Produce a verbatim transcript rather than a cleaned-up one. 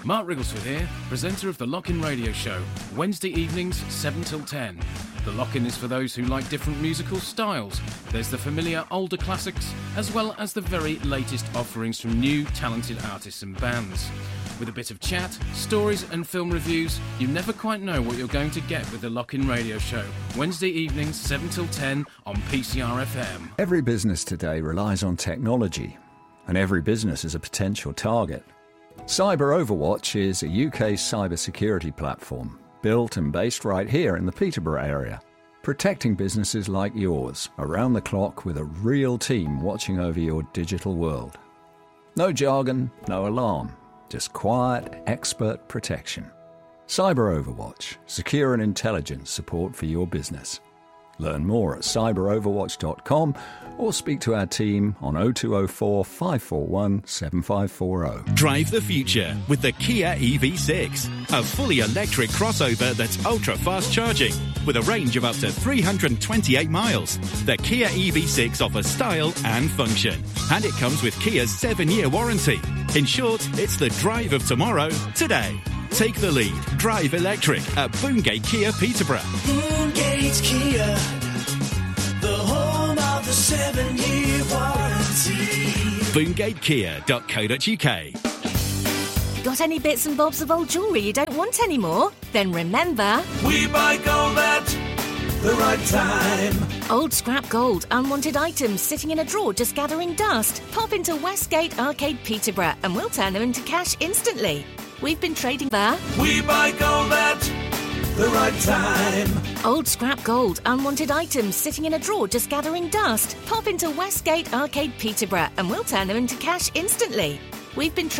Mark Wrigglesworth here, presenter of the Lock-In Radio Show, Wednesday evenings, seven till ten. The Lock-In is for those who like different musical styles. There's the familiar older classics, as well as the very latest offerings from new talented artists and bands. With a bit of chat, stories and film reviews, you never quite know what you're going to get with the Lock-In Radio Show, Wednesday evenings, seven till ten on P C R F M. Every business today relies on technology, and every business is a potential target. Cyber Overwatch is a U K cybersecurity platform built and based right here in the Peterborough area, protecting businesses like yours around the clock with a real team watching over your digital world. No jargon, no alarm, just quiet, expert protection. Cyber Overwatch, secure and intelligent support for your business. Learn more at cyber overwatch dot com or speak to our team on oh two oh four, five four one, seven five four oh. Drive the future with the Kia E V six, a fully electric crossover that's ultra-fast charging with a range of up to three hundred twenty-eight miles. The Kia E V six offers style and function, and it comes with Kia's seven-year warranty. In short, it's the drive of tomorrow today. Take the lead. Drive electric at Boongate Kia Peterborough. Boongate Kia, the home of the seven-year warranty. boongate kia dot co dot uk. Got any bits and bobs of old jewellery you don't want anymore? Then remember... We buy gold at the right time. Old scrap gold, unwanted items sitting in a drawer just gathering dust. Pop into Westgate Arcade Peterborough and we'll turn them into cash instantly. We've been trading there. We buy gold at the right time. Old scrap gold, unwanted items sitting in a drawer just gathering dust. Pop into Westgate Arcade Peterborough and we'll turn them into cash instantly. We've been